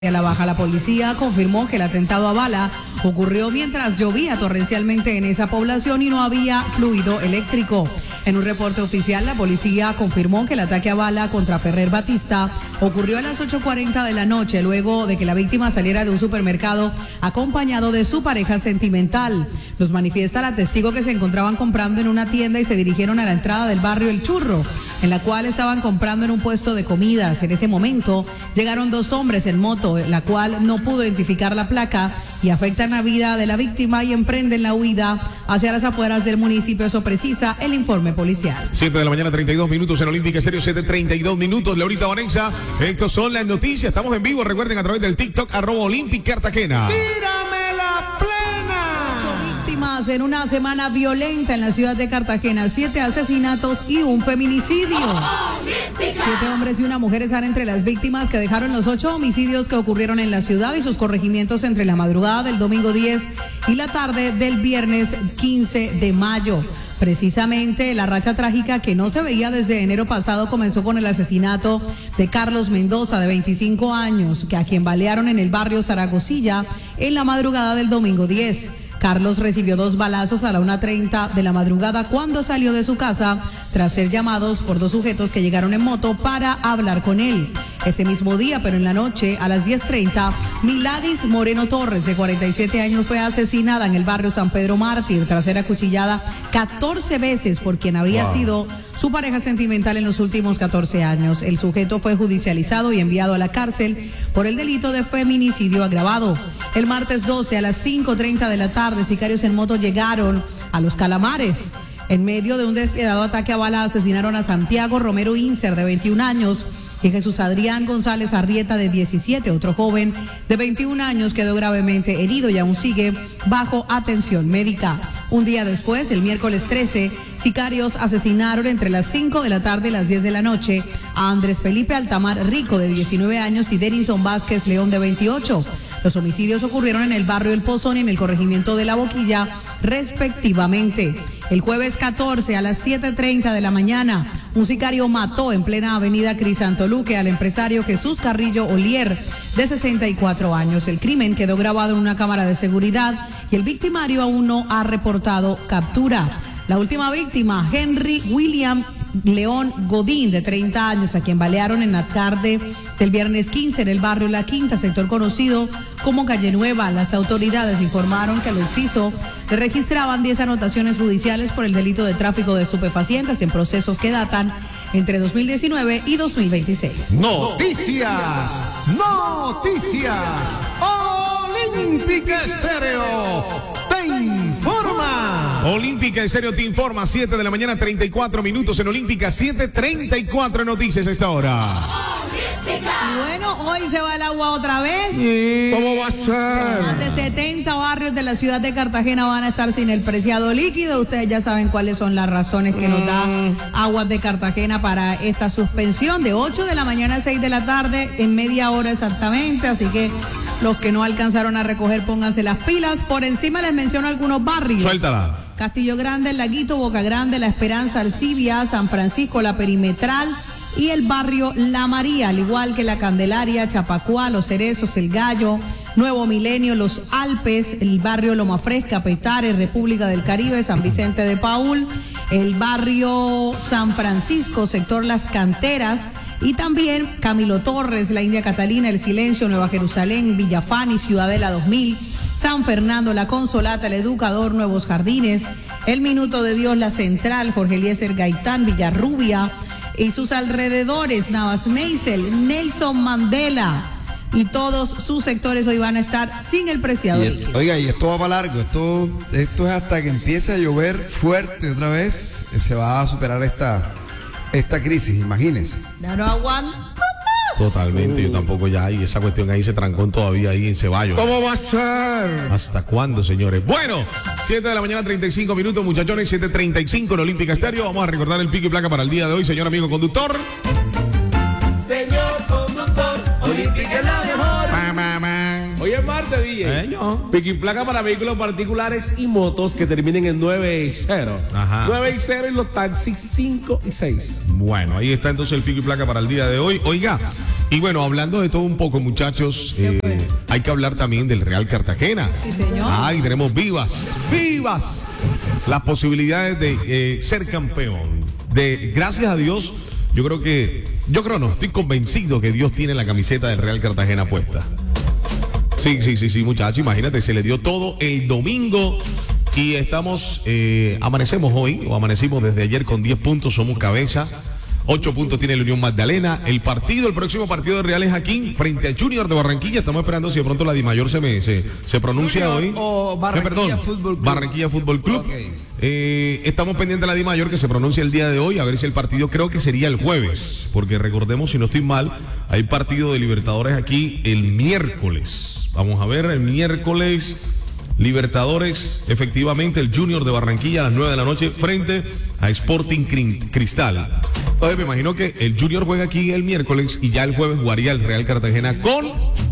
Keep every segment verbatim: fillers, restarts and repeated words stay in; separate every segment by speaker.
Speaker 1: A la baja, la policía confirmó que el atentado a bala ocurrió mientras llovía torrencialmente en esa población y no había fluido eléctrico. En un reporte oficial, la policía confirmó que el ataque a bala contra Ferrer Batista ocurrió a las ocho cuarenta de la noche, luego de que la víctima saliera de un supermercado acompañado de su pareja sentimental. Nos manifiesta la testigo que se encontraban comprando en una tienda y se dirigieron a la entrada del barrio El Churro, en la cual estaban comprando en un puesto de comidas. En ese momento llegaron dos hombres en moto, la cual no pudo identificar la placa, y afectan la vida de la víctima y emprenden la huida hacia las afueras del municipio. Eso precisa el informe policial.
Speaker 2: siete de la mañana, treinta y dos minutos en Olímpica Estéreo, siete treinta y dos minutos. Laurita Vanessa, estos son las noticias. Estamos en vivo, recuerden, a través del TikTok, arroba Olímpica Cartagena.
Speaker 3: ¡Tírame la plena!
Speaker 1: Víctimas en una semana violenta en la ciudad de Cartagena, siete asesinatos y un feminicidio. Siete hombres y una mujer están entre las víctimas que dejaron los ocho homicidios que ocurrieron en la ciudad y sus corregimientos entre la madrugada del domingo diez y la tarde del viernes quince de mayo. Precisamente la racha trágica que no se veía desde enero pasado comenzó con el asesinato de Carlos Mendoza, de veinticinco años, que a quien balearon en el barrio Zaragozilla en la madrugada del domingo diez. Carlos recibió dos balazos a la una treinta de la madrugada cuando salió de su casa tras ser llamados por dos sujetos que llegaron en moto para hablar con él. Ese mismo día, pero en la noche, a las diez treinta, Miladis Moreno Torres, de cuarenta y siete años, fue asesinada en el barrio San Pedro Mártir tras ser acuchillada catorce veces por quien habría wow. sido su pareja sentimental en los últimos catorce años. El sujeto fue judicializado y enviado a la cárcel por el delito de feminicidio agravado. El martes doce a las cinco treinta de la tarde, sicarios en moto llegaron a Los Calamares. En medio de un despiadado ataque a bala asesinaron a Santiago Romero Inser, de veintiún años, y Jesús Adrián González Arrieta, de diecisiete. Otro joven de veintiún años quedó gravemente herido y aún sigue bajo atención médica. Un día después, el miércoles trece, sicarios asesinaron entre las cinco de la tarde y las diez de la noche a Andrés Felipe Altamar Rico, de diecinueve años, y Denison Vázquez León, de veintiocho. Los homicidios ocurrieron en el barrio El Pozón y en el corregimiento de La Boquilla, respectivamente. El jueves catorce a las siete treinta de la mañana, un sicario mató en plena avenida Crisantoluque al empresario Jesús Carrillo Olier, de sesenta y cuatro años. El crimen quedó grabado en una cámara de seguridad y el victimario aún no ha reportado captura. La última víctima, Henry William León Godín, de treinta años, a quien balearon en la tarde del viernes quince en el barrio La Quinta, sector conocido como Calle Nueva. Las autoridades informaron que al occiso le registraban diez anotaciones judiciales por el delito de tráfico de estupefacientes en procesos que datan entre dos mil diecinueve y dos mil veintiséis.
Speaker 3: Noticias, noticias, Olímpica Estéreo te informa.
Speaker 2: Olímpica Estéreo te informa, siete de la mañana, treinta y cuatro minutos en Olímpica, siete treinta y cuatro noticias a esta hora.
Speaker 1: Bueno, hoy se va el agua otra vez.
Speaker 3: Sí. ¿Cómo va a ser?
Speaker 1: Más de setenta barrios de la ciudad de Cartagena van a estar sin el preciado líquido. Ustedes ya saben cuáles son las razones que mm. nos da Aguas de Cartagena para esta suspensión de ocho de la mañana a seis de la tarde, en media hora exactamente. Así que los que no alcanzaron a recoger, pónganse las pilas. Por encima les menciono algunos barrios.
Speaker 2: Suéltala.
Speaker 1: Castillo Grande, El Laguito, Boca Grande, La Esperanza, Alcibia, San Francisco, La Perimetral y el barrio La María, al igual que La Candelaria, Chapacuá, Los Cerezos, El Gallo, Nuevo Milenio, Los Alpes, el barrio Loma Fresca, Petare, República del Caribe, San Vicente de Paúl, el barrio San Francisco, sector Las Canteras, y también Camilo Torres, La India Catalina, El Silencio, Nueva Jerusalén, Villafani, Ciudadela dos mil, San Fernando, La Consolata, El Educador, Nuevos Jardines, El Minuto de Dios, La Central, Jorge Eliezer Gaitán, Villarrubia y sus alrededores, Navas Neisel, Nelson Mandela y todos sus sectores hoy van a estar sin el preciado líquido.
Speaker 4: Oiga, y esto va para largo, esto, esto es hasta que empiece a llover fuerte otra vez, se va a superar esta, esta crisis, imagínense.
Speaker 1: Ya no aguanta.
Speaker 2: Totalmente, uh. yo tampoco ya, y esa cuestión ahí se trancó todavía ahí en Ceballos.
Speaker 3: ¿Cómo va a ser?
Speaker 2: ¿Hasta cuándo, señores? Bueno, siete de la mañana, treinta y cinco minutos, muchachones, siete treinta y cinco en Olímpica Estéreo. Vamos a recordar el pico y placa para el día de hoy, señor amigo conductor.
Speaker 5: Señor conductor, Olímpica es la mejor.
Speaker 2: Ma, ma, ma.
Speaker 5: Oye, martes, D J.
Speaker 2: Eh, yo.
Speaker 5: Pico y placa para vehículos particulares y motos que terminen en nueve y cero.
Speaker 2: Ajá.
Speaker 5: nueve y cero y los taxis cinco y seis.
Speaker 2: Bueno, ahí está entonces el pico y placa para el día de hoy. Oiga, y bueno, hablando de todo un poco, muchachos, eh, hay que hablar también del Real Cartagena.
Speaker 1: Sí, señor.
Speaker 2: Ay, tenemos vivas, vivas las posibilidades de eh, ser campeón. De, gracias a Dios, yo creo que, yo creo no, estoy convencido que Dios tiene la camiseta del Real Cartagena puesta. Sí, sí, sí, sí, muchachos, imagínate, se le dio todo el domingo y estamos, eh, amanecemos hoy, o amanecimos desde ayer con diez puntos, somos cabeza. ocho puntos tiene la Unión Magdalena. El partido, el próximo partido de Real es aquí, frente al Junior de Barranquilla. Estamos esperando si de pronto la Dimayor se me se, se pronuncia
Speaker 4: Junior
Speaker 2: hoy.
Speaker 4: o Barranquilla
Speaker 2: Eh, perdón,
Speaker 4: Fútbol Club.
Speaker 2: Barranquilla Fútbol Club.
Speaker 4: Okay.
Speaker 2: Eh, estamos pendientes de la Dimayor que se pronuncia el día de hoy, a ver si el partido creo que sería el jueves, porque recordemos, si no estoy mal, hay partido de Libertadores aquí el miércoles. Vamos a ver, el miércoles Libertadores, efectivamente, el Junior de Barranquilla a las nueve de la noche frente a Sporting Cristal. Entonces me imagino que el Junior juega aquí el miércoles y ya el jueves jugaría el Real Cartagena con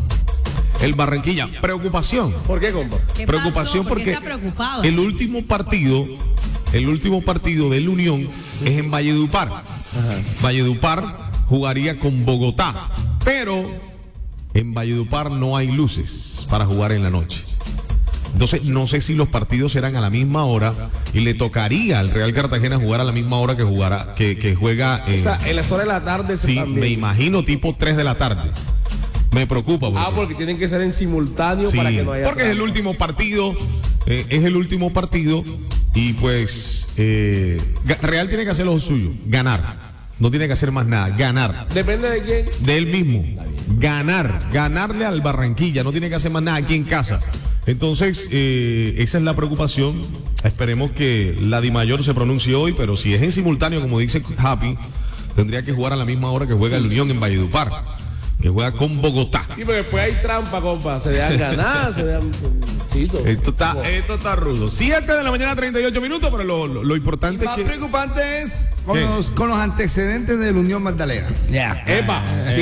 Speaker 2: el Barranquilla. Preocupación.
Speaker 5: ¿Por qué, compa?
Speaker 1: ¿Qué
Speaker 2: Preocupación
Speaker 1: pasó? ¿Por qué
Speaker 2: porque
Speaker 1: está preocupado?
Speaker 2: el último partido, el último partido del Unión es en Valledupar. Valledupar jugaría con Bogotá, pero en Valledupar no hay luces para jugar en la noche. Entonces no sé si los partidos serán a la misma hora y le tocaría al Real Cartagena jugar a la misma hora que jugará, que, que juega. Eh,
Speaker 5: O sea, en las horas de la tarde se
Speaker 2: sí,
Speaker 5: también.
Speaker 2: me imagino tipo tres de la tarde. Me preocupa. Porque,
Speaker 5: Ah, porque tienen que ser en simultáneo
Speaker 2: sí,
Speaker 5: para que no haya.
Speaker 2: porque es el
Speaker 5: trampa.
Speaker 2: último partido, eh, es el último partido y pues eh, Ga- Real tiene que hacer lo suyo, ganar. No tiene que hacer más nada, ganar.
Speaker 5: Depende de quién.
Speaker 2: De él mismo. Ganar, ganarle al Barranquilla, no tiene que hacer más nada aquí en casa. Entonces, eh, esa es la preocupación. Esperemos que la Dimayor se pronuncie hoy, pero si es en simultáneo, como dice Happy, tendría que jugar a la misma hora que juega el Unión en Valledupar, que juega con Bogotá.
Speaker 5: Sí, porque después hay trampa, compa. Se dejan ganar, se dejan. Chito.
Speaker 2: Esto está, esto está rudo. siete de la mañana, treinta y ocho minutos, pero lo, lo, lo importante es
Speaker 4: Más
Speaker 2: que...
Speaker 4: preocupante es con
Speaker 2: ¿Qué?
Speaker 4: los, con los antecedentes de la Unión Magdalena. Ya.
Speaker 5: Epa, sí,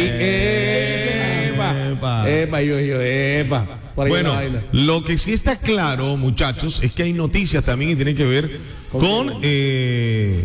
Speaker 5: epa,
Speaker 2: Epa.
Speaker 5: epa, yo, yo, epa. Por ahí
Speaker 2: Bueno,
Speaker 5: la vaina.
Speaker 2: lo que sí está claro, muchachos, es que hay noticias también y tienen que ver con eh,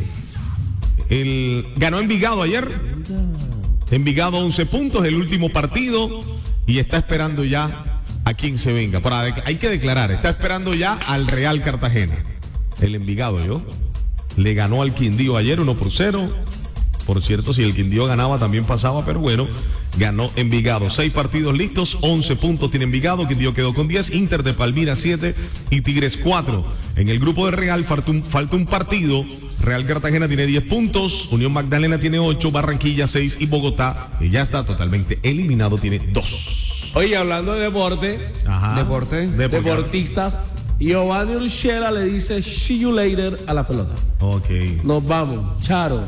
Speaker 2: el ganó Envigado ayer. Envigado once puntos, el último partido, y está esperando ya a quien se venga. Para de- hay que declarar, está esperando ya al Real Cartagena. El Envigado, yo. Le ganó al Quindío ayer uno por cero. Por cierto, si el Quindío ganaba también pasaba, pero bueno, ganó Envigado. Seis partidos listos, once puntos tiene Envigado, Quindío quedó con diez, Inter de Palmira siete y Tigres cuatro. En el grupo de Real falta un, falta un partido. Real Cartagena tiene diez puntos, Unión Magdalena tiene ocho, Barranquilla seis y Bogotá, que ya está totalmente eliminado, tiene dos.
Speaker 5: Oye, hablando de deporte,
Speaker 2: Ajá.
Speaker 4: Deporte.
Speaker 2: Deporte.
Speaker 5: deportistas, Giovanni Urshela le dice see you later a la pelota.
Speaker 2: Ok.
Speaker 5: Nos vamos, Charo.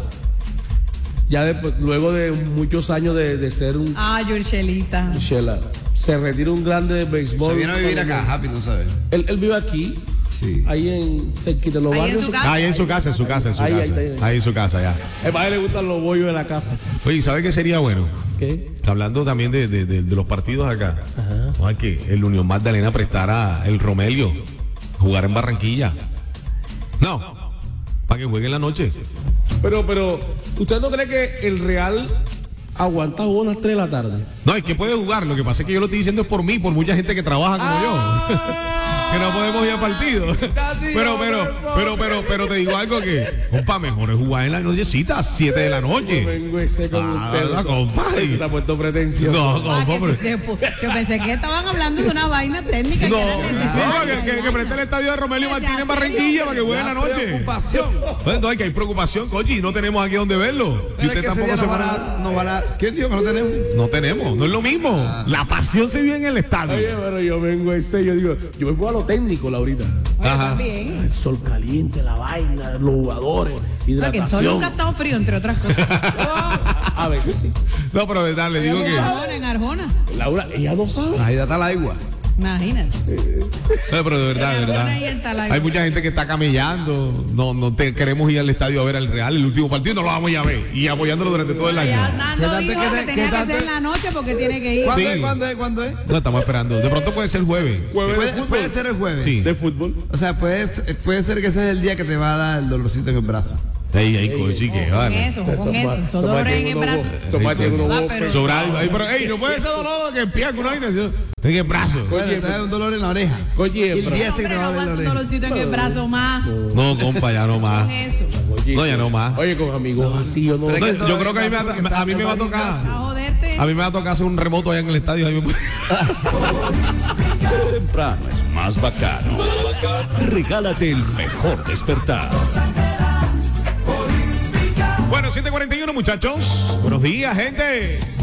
Speaker 5: Ya después, luego de muchos años de, de ser un
Speaker 1: Ay, Urchelita.
Speaker 5: Urshela, se retira un grande de béisbol.
Speaker 4: Se viene a vivir acá, Happy, ¿no sabes?
Speaker 5: Él, él vive aquí,
Speaker 4: Sí.
Speaker 5: ahí en cerquita de los
Speaker 1: Ahí en
Speaker 5: barrios.
Speaker 1: su casa.
Speaker 2: Ahí en su casa, en su casa, en su
Speaker 5: Ahí, ahí,
Speaker 2: casa.
Speaker 5: ahí, ahí.
Speaker 2: Ahí en su casa, ya.
Speaker 5: El padre le gustan los bollos de la casa.
Speaker 2: Oye, ¿sabe qué sería bueno?
Speaker 5: ¿Qué?
Speaker 2: Hablando también de, de- de- de los partidos acá. Ojalá que el Unión Magdalena prestara el Romelio jugar en Barranquilla. No, para que juegue en la noche.
Speaker 5: Pero, pero, ¿usted no cree que el Real aguanta jugar a las tres de la tarde?
Speaker 2: No, es que puede jugar. Lo que pasa es que yo lo estoy diciendo es por mí, por mucha gente que trabaja como yo. Que no podemos ir a partido. Pero, pero, pero, pero, pero te digo algo que, compa, mejor es jugar en la nochecita, siete de la
Speaker 5: Yo
Speaker 2: noche.
Speaker 5: vengo ese con
Speaker 2: Ah,
Speaker 5: usted.
Speaker 2: la compa.
Speaker 5: Se ha puesto pretencioso.
Speaker 2: No,
Speaker 1: Ah,
Speaker 2: compa,
Speaker 1: que
Speaker 2: pero-
Speaker 1: sí se pu- yo pensé que estaban hablando de una vaina técnica.
Speaker 2: No,
Speaker 1: que era
Speaker 2: no,
Speaker 1: necesaria.
Speaker 2: que, que, que preste el estadio de Romelio
Speaker 1: Que sea
Speaker 2: Martínez en Barranquilla
Speaker 1: serio.
Speaker 2: para que juegue en la noche.
Speaker 4: Preocupación.
Speaker 2: Bueno, entonces que hay preocupación, coño, y no tenemos aquí donde verlo. Y
Speaker 4: Pero es
Speaker 2: usted
Speaker 4: que ese
Speaker 2: tampoco
Speaker 4: día
Speaker 2: se
Speaker 4: no van
Speaker 2: va
Speaker 4: a, no van a. ¿Quién dijo que no tenemos?
Speaker 2: No tenemos, no es lo mismo. La pasión se vive en el estadio.
Speaker 5: Oye, pero yo vengo ese, yo digo, yo vengo a lo técnico, Laurita.
Speaker 2: Ajá.
Speaker 1: Bien.
Speaker 5: El sol caliente, la vaina, los jugadores,
Speaker 1: Porque el sol
Speaker 5: hidratación.
Speaker 1: nunca ha estado frío, entre otras cosas.
Speaker 5: A veces sí.
Speaker 2: No, pero de verdad, le digo
Speaker 1: En
Speaker 2: que.
Speaker 1: Arjona, en Arjona.
Speaker 5: Laura, ella no sabe.
Speaker 4: Ahí está el agua.
Speaker 1: Imagínate.
Speaker 2: No, pero de verdad, de verdad.
Speaker 1: Ahí está la-
Speaker 2: Hay mucha gente que está camellando. No, no te queremos ir al estadio a ver al Real. El último partido no lo vamos a ir a ver. Y apoyándolo durante todo el año.
Speaker 1: Ya
Speaker 4: ¿Qué
Speaker 1: Nando
Speaker 4: tanto
Speaker 1: dijo
Speaker 4: que
Speaker 1: que
Speaker 4: te-
Speaker 1: tenía
Speaker 4: qué
Speaker 1: que
Speaker 4: tanto-
Speaker 1: ser en la noche porque tiene que ir.
Speaker 4: ¿Cuándo
Speaker 2: Sí.
Speaker 4: es? ¿Cuándo es? ¿Cuándo es?
Speaker 2: No, estamos esperando. De pronto puede ser jueves.
Speaker 5: Jueves de
Speaker 4: Puede,
Speaker 5: fútbol.
Speaker 4: puede ser el jueves.
Speaker 2: Sí.
Speaker 5: De fútbol.
Speaker 4: O sea, puede, ser- puede ser que ese es el día que te va a dar el dolorcito en el brazo.
Speaker 2: Ey, ey, cochi, que
Speaker 1: Con
Speaker 2: vale.
Speaker 1: eso, con eso. Son dolores en el brazo.
Speaker 5: Tomate unos
Speaker 1: Ah,
Speaker 5: huevos.
Speaker 1: pero-
Speaker 2: Sobra, ey, pero, ey, no puede ser dolor que empieza con una vaina. En el brazo.
Speaker 4: Bueno, te da un dolor en la oreja.
Speaker 5: Oye,
Speaker 4: Y el
Speaker 5: pero-
Speaker 4: día este que
Speaker 1: Hombre,
Speaker 4: te va
Speaker 1: no
Speaker 4: a doler la
Speaker 1: aguanto un
Speaker 4: oreja.
Speaker 1: dolorcito en el brazo más.
Speaker 2: No, compa, ya no más.
Speaker 1: Con eso.
Speaker 5: Oye,
Speaker 2: No, ya no más.
Speaker 5: Oye, con amigos así yo no.
Speaker 4: Pero es
Speaker 2: No,
Speaker 4: que
Speaker 2: yo
Speaker 4: todavía
Speaker 2: creo que a mí, me,
Speaker 4: pasa porque
Speaker 2: va-
Speaker 4: está
Speaker 2: a mí me va a
Speaker 4: en el
Speaker 2: tocar.
Speaker 1: A joderte.
Speaker 2: A mí me va a tocar hacer un remoto allá en el estadio. Ahí me-
Speaker 6: Temprano es más bacano. Regálate el mejor despertar.
Speaker 2: Bueno, siete cuarenta y uno, muchachos. Buenos días, gente.